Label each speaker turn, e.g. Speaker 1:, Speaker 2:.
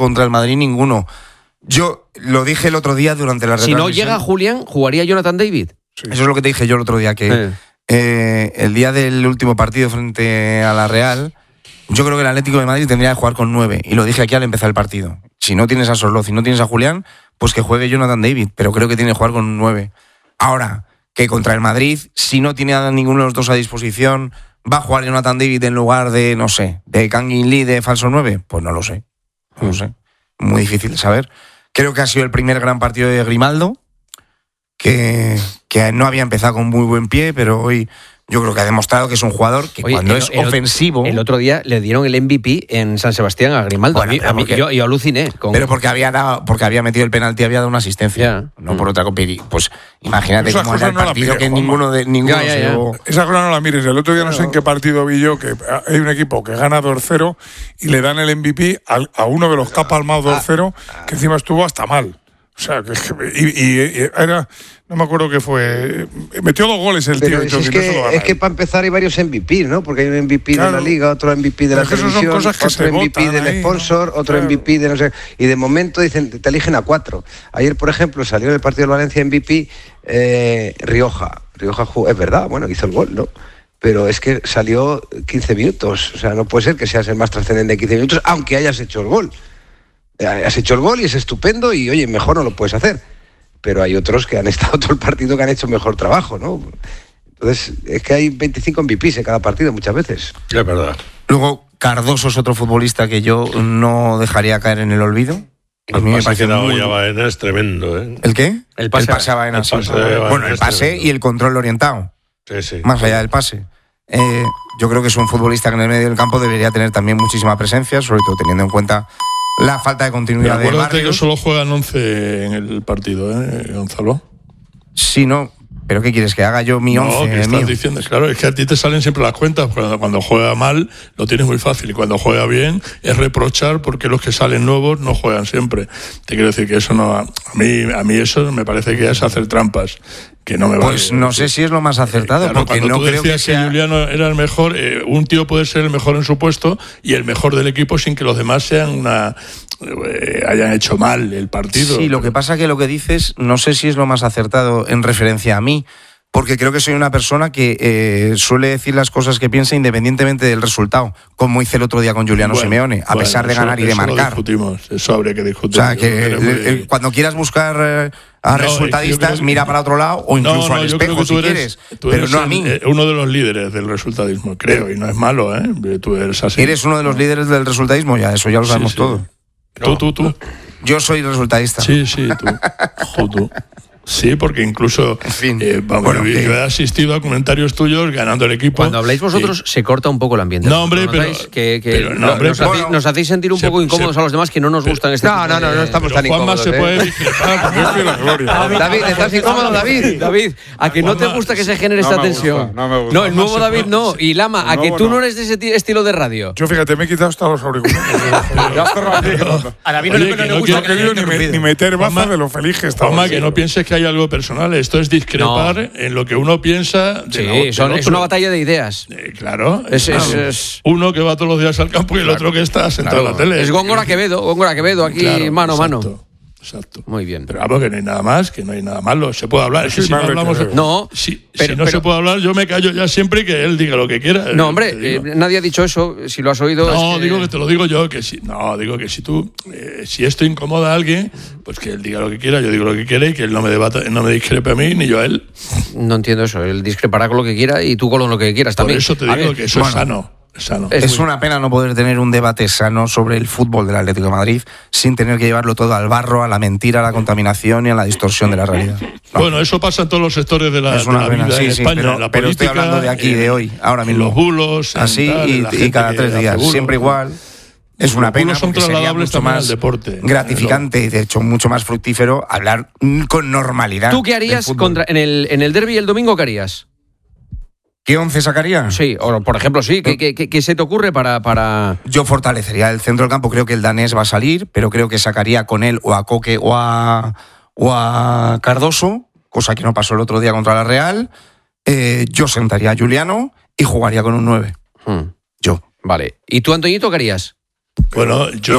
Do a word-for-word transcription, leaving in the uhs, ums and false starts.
Speaker 1: contra el Madrid ninguno. Yo lo dije el otro día durante la retransmisión.
Speaker 2: Si no llega Julián, ¿jugaría Jonathan David?
Speaker 1: Sí. Eso es lo que te dije yo el otro día, que eh. Eh, el día del último partido frente a la Real, yo creo que el Atlético de Madrid tendría que jugar con nueve, y lo dije aquí al empezar el partido. Si no tienes a Sorloz y no tienes a Julián, pues que juegue Jonathan David, pero creo que tiene que jugar con nueve. Ahora, que contra el Madrid, si no tiene a ninguno de los dos a disposición, ¿va a jugar Jonathan David en lugar de, no sé, de Kangin Lee de falso nueve? Pues no lo sé, no lo sé. Muy difícil de saber. Creo que ha sido el primer gran partido de Grimaldo, que, que no había empezado con muy buen pie, pero hoy yo creo que ha demostrado que es un jugador que Oye, cuando el, es el, ofensivo...
Speaker 2: El otro día le dieron el M V P en San Sebastián a Grimaldo. Bueno, a mí, a mí, porque, yo, yo aluciné. Con...
Speaker 1: Pero porque había dado, porque había metido el penalti, había dado una asistencia. Yeah. No mm. por otra cosa. Pues imagínate Esa cómo era el partido no mires, que Juanma. ninguno de ninguno ya, ya, ya. Se...
Speaker 3: Esa cosa no la mires. El otro día no sé en qué partido vi yo que hay un equipo que gana dos cero y le dan el M V P a, a uno de los que ha palmado dos cero, que encima estuvo hasta mal. O sea, que, y, y, y era... No me acuerdo qué fue. Metió dos goles el
Speaker 4: Pero
Speaker 3: tío.
Speaker 4: Es, que, es que para empezar hay varios M V P, ¿no? Porque hay un M V P claro. de la Liga, otro M V P de la televisión, otro M V P del ahí, sponsor, ¿no? otro claro. M V P de no sé. Y de momento dicen, te eligen a cuatro. Ayer, por ejemplo, salió en el partido del Valencia M V P eh, Rioja. Rioja jugó, es verdad, bueno, hizo el gol, ¿no? Pero es que salió quince minutos. O sea, no puede ser que seas el más trascendente de quince minutos, aunque hayas hecho el gol. Has hecho el gol y es estupendo y, oye, mejor no lo puedes hacer. Pero hay otros que han estado todo el partido que han hecho mejor trabajo, ¿no? Entonces, es que hay veinticinco M V Pes en cada partido muchas veces.
Speaker 3: Es verdad.
Speaker 1: Luego, Cardoso es otro futbolista que yo no dejaría caer en el olvido.
Speaker 5: A mí me parece que muy... Baena es tremendo, ¿eh?
Speaker 1: ¿El qué?
Speaker 2: El pase,
Speaker 1: el pase a Baena.
Speaker 5: El pase sí. Baena
Speaker 1: bueno, el pase tremendo. Y el control orientado.
Speaker 5: Sí, sí.
Speaker 1: Más allá del pase. Eh, yo creo que es un futbolista que en el medio del campo debería tener también muchísima presencia, sobre todo teniendo en cuenta la falta de continuidad de Barrios.
Speaker 3: Acuérdate que solo juegan once en el partido, ¿eh, Gonzalo?
Speaker 1: Sí, no. ¿Pero qué quieres? ¿Que haga yo mi once?
Speaker 3: No, que estás mío? diciendo, claro, es que a ti te salen siempre las cuentas. Cuando, cuando juega mal, lo tienes muy fácil. Y cuando juega bien, es reprochar porque los que salen nuevos no juegan siempre. Te quiero decir que eso no... A mí, a mí eso me parece que es hacer trampas. Que no me
Speaker 1: pues vale. no sé si es lo más acertado, eh, claro, porque no
Speaker 3: tú
Speaker 1: creo que sea...
Speaker 3: que Juliano era el mejor, eh, un tío puede ser el mejor en su puesto y el mejor del equipo sin que los demás sean una eh, hayan hecho mal el partido.
Speaker 1: Sí, lo que pasa que lo que dices no sé si es lo más acertado en referencia a mí, porque creo que soy una persona que eh, suele decir las cosas que piensa independientemente del resultado, como hice el otro día con Juliano bueno, Simeone, a bueno, pesar de
Speaker 3: eso,
Speaker 1: ganar y de
Speaker 3: eso
Speaker 1: marcar.
Speaker 3: Lo discutimos, eso habría que discutir.
Speaker 1: O sea, que el, el, el, cuando quieras buscar eh, a no, resultadistas, que, mira para otro lado o incluso no, no, al espejo si eres, quieres,
Speaker 3: tú
Speaker 1: pero
Speaker 3: eres
Speaker 1: no a mí.
Speaker 3: El, uno de los líderes del resultadismo, creo, y no es malo, ¿eh? Tú eres así.
Speaker 1: ¿Eres uno de los líderes del resultadismo? Ya, eso ya lo sabemos sí, sí. todo.
Speaker 3: Tú, tú, tú.
Speaker 1: Yo soy resultadista.
Speaker 3: Sí, sí, tú. tú, tú. Sí, porque incluso
Speaker 1: en fin,
Speaker 3: eh, vamos, bueno, yo, yo he asistido a comentarios tuyos ganando el equipo.
Speaker 2: Cuando habláis vosotros
Speaker 3: y...
Speaker 2: se corta un poco el ambiente.
Speaker 3: No, hombre, pero,
Speaker 2: que, que
Speaker 3: pero no, hombre,
Speaker 2: nos,
Speaker 3: pero,
Speaker 2: hacéis, nos hacéis sentir un
Speaker 3: se,
Speaker 2: poco incómodos
Speaker 3: se,
Speaker 2: a los demás que no nos gustan este
Speaker 4: no,
Speaker 2: tipo
Speaker 4: no, no,
Speaker 2: de...
Speaker 4: no estamos tan
Speaker 3: Juanma
Speaker 4: incómodos.
Speaker 3: se
Speaker 4: ¿eh?
Speaker 3: puede discrepar, yo estoy la gloria.
Speaker 4: David, ¿estás incómodo, David?
Speaker 2: David, a que no te gusta que se genere
Speaker 3: no
Speaker 2: esta
Speaker 3: me
Speaker 2: tensión.
Speaker 3: Gusta, no, me gusta.
Speaker 2: No, el nuevo David no. Y Lama, a que tú no eres de ese estilo de radio.
Speaker 3: Yo fíjate, me he quitado hasta los auriculares.
Speaker 2: A David no le gusta
Speaker 3: ni meter baza de lo feliz que estaba. Juanma, que no pienses que hay algo personal. Esto es discrepar no. en lo que uno piensa. De
Speaker 2: sí,
Speaker 3: lo,
Speaker 2: son,
Speaker 3: del
Speaker 2: es una batalla de ideas.
Speaker 3: Eh, claro.
Speaker 2: Es,
Speaker 3: claro.
Speaker 2: Es, es,
Speaker 3: uno que va todos los días al campo y el claro. otro que está sentado claro. en la tele.
Speaker 2: Es Góngora Quevedo, Góngora Quevedo aquí claro, mano a mano.
Speaker 3: Exacto.
Speaker 2: Muy bien.
Speaker 3: Pero algo que no hay nada más, que no hay nada malo. Se puede hablar. Es que si no hablamos.
Speaker 2: No,
Speaker 3: si,
Speaker 2: pero,
Speaker 3: si no
Speaker 2: pero,
Speaker 3: se puede hablar, yo me callo ya siempre y que él diga lo que quiera.
Speaker 2: No, hombre, eh, nadie ha dicho eso. Si lo has oído.
Speaker 3: No,
Speaker 2: es que...
Speaker 3: digo que te lo digo yo. que si No, digo que si tú. Eh, si esto incomoda a alguien, pues que él diga lo que quiera, yo digo lo que quiera y que él no me debata, no me discrepe a mí ni yo a él.
Speaker 2: No entiendo eso. Él discrepará con lo que quiera y tú con lo que quieras también.
Speaker 3: Por eso te digo ver, que eso bueno, es sano. Sano.
Speaker 1: Es, es una pena no poder tener un debate sano sobre el fútbol del Atlético de Madrid sin tener que llevarlo todo al barro, a la mentira, a la contaminación y a la distorsión de la realidad. No.
Speaker 3: Bueno, eso pasa en todos los sectores de la,
Speaker 1: es una
Speaker 3: de la
Speaker 1: pena,
Speaker 3: vida
Speaker 1: sí,
Speaker 3: en
Speaker 1: sí,
Speaker 3: España,
Speaker 1: pero,
Speaker 3: en la
Speaker 1: pero
Speaker 3: política,
Speaker 1: estoy hablando de aquí,
Speaker 3: en,
Speaker 1: de hoy, ahora mismo.
Speaker 3: Los bulos,
Speaker 1: así
Speaker 3: tal,
Speaker 1: y, y cada tres días, bulos, siempre igual. Es una pena porque sería mucho más
Speaker 3: deporte,
Speaker 1: gratificante y de hecho mucho más fructífero hablar con normalidad.
Speaker 2: ¿Tú qué harías contra, en el en el derbi el domingo? ¿Qué harías?
Speaker 1: ¿Qué once sacaría?
Speaker 2: Sí, o por ejemplo, sí. ¿Qué, qué, qué, qué se te ocurre para, para...?
Speaker 1: Yo fortalecería el centro del campo. Creo que el danés va a salir, pero creo que sacaría con él o a Coque o a, o a Cardoso, cosa que no pasó el otro día contra la Real. Eh, yo sentaría a Juliano y jugaría con un nueve.
Speaker 2: Hmm.
Speaker 1: Yo.
Speaker 2: Vale. ¿Y tú, Antoñito, qué harías?
Speaker 3: Bueno, yo